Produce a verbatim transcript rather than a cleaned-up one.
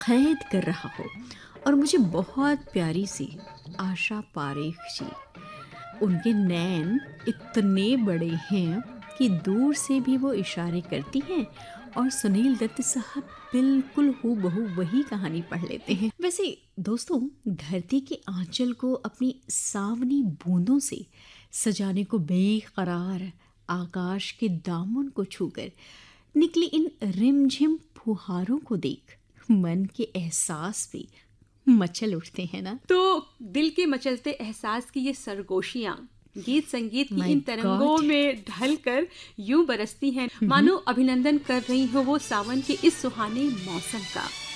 कैद कर रहा हो। और मुझे बहुत प्यारी सी आशा पारेख जी, उनके नैन इतने बड़े हैं कि दूर से भी वो इशारे करती हैं और सुनील दत्त साहब बिल्कुल हूबहू वही कहानी पढ़ लेते हैं। वैसे दोस्तों, धरती के आंचल को अपनी सावनी बूंदों से सजाने को बेकरार आकाश के दामन को छूकर निकली इन रिमझिम फुहारों को देख मन के एहसास भी मचल उठते हैं ना। तो दिल के मचलते एहसास की ये सरगोशियां गीत संगीत की My इन तरंगों God! में ढलकर यूं बरसती हैं मानो अभिनंदन कर रही हो वो सावन के इस सुहाने मौसम का।